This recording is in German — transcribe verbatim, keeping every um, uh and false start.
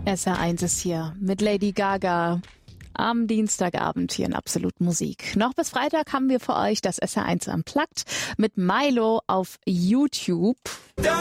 S R eins ist hier mit Lady Gaga am Dienstagabend hier in Absolut Musik. Noch bis Freitag haben wir für euch das S R eins Unplugged mit Milo auf YouTube.